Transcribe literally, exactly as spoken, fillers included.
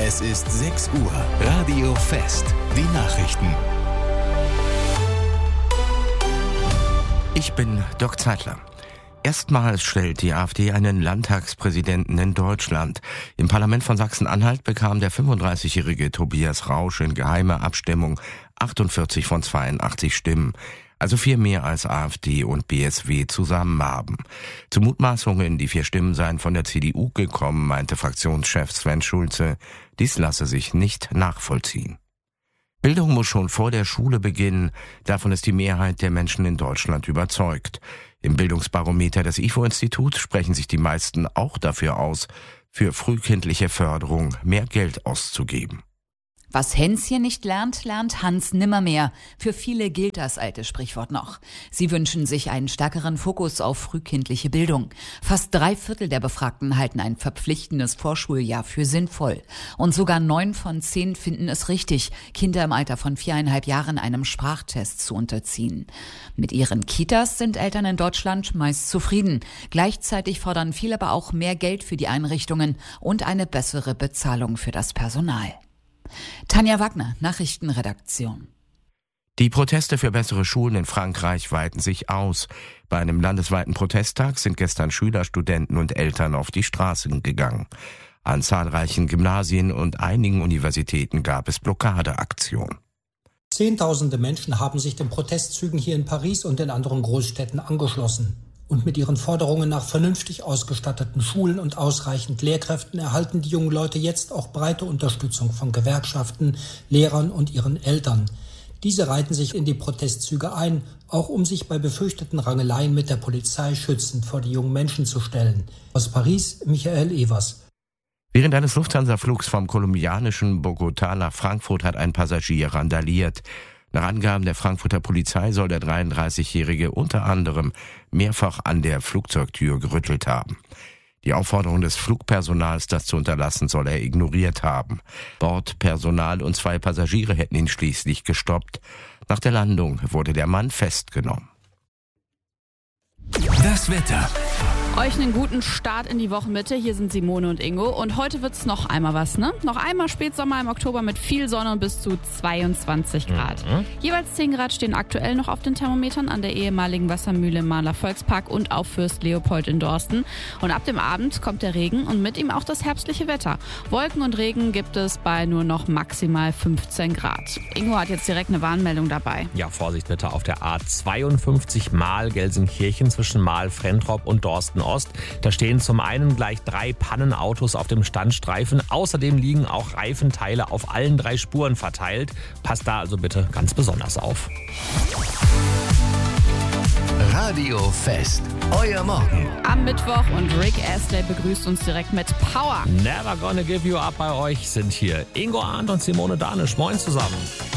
Es ist sechs Uhr. Radio Fest. Die Nachrichten. Ich bin Dirk Zeitler. Erstmals stellt die AfD einen Landtagspräsidenten in Deutschland. Im Parlament von Sachsen-Anhalt bekam der fünfunddreißigjährige Tobias Rausch in geheimer Abstimmung achtundvierzig von zweiundachtzig Stimmen. Also viel mehr als AfD und B S W zusammen haben. Zu Mutmaßungen, die vier Stimmen seien von der C D U gekommen, meinte Fraktionschef Sven Schulze, dies lasse sich nicht nachvollziehen. Bildung muss schon vor der Schule beginnen, davon ist die Mehrheit der Menschen in Deutschland überzeugt. Im Bildungsbarometer des I F O-Instituts sprechen sich die meisten auch dafür aus, für frühkindliche Förderung mehr Geld auszugeben. Was Hänschen nicht lernt, lernt Hans nimmermehr. Für viele gilt das alte Sprichwort noch. Sie wünschen sich einen stärkeren Fokus auf frühkindliche Bildung. Fast drei Viertel der Befragten halten ein verpflichtendes Vorschuljahr für sinnvoll. Und sogar neun von zehn finden es richtig, Kinder im Alter von viereinhalb Jahren einem Sprachtest zu unterziehen. Mit ihren Kitas sind Eltern in Deutschland meist zufrieden. Gleichzeitig fordern viele aber auch mehr Geld für die Einrichtungen und eine bessere Bezahlung für das Personal. Tanja Wagner, Nachrichtenredaktion. Die Proteste für bessere Schulen in Frankreich weiten sich aus. Bei einem landesweiten Protesttag sind gestern Schüler, Studenten und Eltern auf die Straßen gegangen. An zahlreichen Gymnasien und einigen Universitäten gab es Blockadeaktionen. Zehntausende Menschen haben sich den Protestzügen hier in Paris und in anderen Großstädten angeschlossen. Und mit ihren Forderungen nach vernünftig ausgestatteten Schulen und ausreichend Lehrkräften erhalten die jungen Leute jetzt auch breite Unterstützung von Gewerkschaften, Lehrern und ihren Eltern. Diese reihten sich in die Protestzüge ein, auch um sich bei befürchteten Rangeleien mit der Polizei schützend vor die jungen Menschen zu stellen. Aus Paris, Michael Evers. Während eines Lufthansa-Flugs vom kolumbianischen Bogotá nach Frankfurt hat ein Passagier randaliert. Nach Angaben der Frankfurter Polizei soll der dreiunddreißigjährige unter anderem mehrfach an der Flugzeugtür gerüttelt haben. Die Aufforderung des Flugpersonals, das zu unterlassen, soll er ignoriert haben. Bordpersonal und zwei Passagiere hätten ihn schließlich gestoppt. Nach der Landung wurde der Mann festgenommen. Das Wetter. Euch einen guten Start in die Wochenmitte. Hier sind Simone und Ingo. Und heute wird's noch einmal was, ne? Noch einmal Spätsommer im Oktober mit viel Sonne und bis zu zweiundzwanzig Grad. Mhm. Jeweils zehn Grad stehen aktuell noch auf den Thermometern an der ehemaligen Wassermühle im Mahler Volkspark und auf Fürst Leopold in Dorsten. Und ab dem Abend kommt der Regen und mit ihm auch das herbstliche Wetter. Wolken und Regen gibt es bei nur noch maximal fünfzehn Grad. Ingo hat jetzt direkt eine Warnmeldung dabei. Ja, Vorsicht bitte auf der A zweiundfünfzig Mahl Gelsenkirchen zwischen Mahl, Frentrop und Dorsten Ost. Da stehen zum einen gleich drei Pannenautos auf dem Standstreifen. Außerdem liegen auch Reifenteile auf allen drei Spuren verteilt. Passt da also bitte ganz besonders auf. Radio Fest. Euer Morgen. Am Mittwoch und Rick Astley begrüßt uns direkt mit Power. Never gonna give you up bei euch sind hier Ingo Arndt und Simone Danisch. Moin zusammen.